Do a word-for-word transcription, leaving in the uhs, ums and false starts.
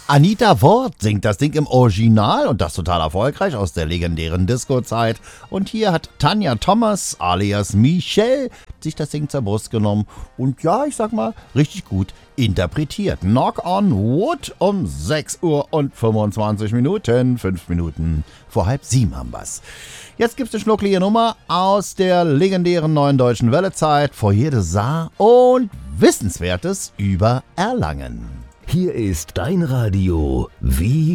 Anita Wort singt das Ding im Original und das total erfolgreich aus der legendären Disco-Zeit. Und hier hat Tanja Thomas alias Michelle sich das Ding zur Brust genommen und ja, ich sag mal, richtig gut interpretiert. Knock on Wood um sechs Uhr und fünfundzwanzig Minuten, fünf Minuten vor halb sieben haben wir's. Jetzt gibt's eine schnucklige Nummer aus der legendären Neuen Deutschen Welle-Zeit, Foyer de Saar und Wissenswertes über Erlangen. Hier ist dein Radio wie